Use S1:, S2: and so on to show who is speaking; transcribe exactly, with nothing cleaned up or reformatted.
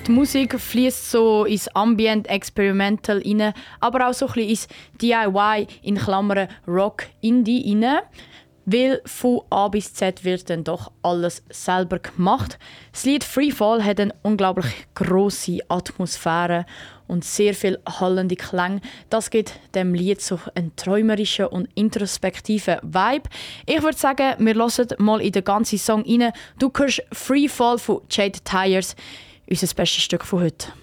S1: Die Musik fließt so ins Ambient Experimental rein, aber auch so ein bisschen ins D I Y, in Klammern Rock Indie rein. Weil von A bis Z wird dann doch alles selber gemacht. Das Lied Freefall hat eine unglaublich grosse Atmosphäre und sehr viel hallende Klänge. Das gibt dem Lied so einen träumerischen und introspektiven Vibe. Ich würde sagen, wir hören mal in den ganzen Song rein. Du hörst Freefall von Jade Tires, unser bestes Stück von heute.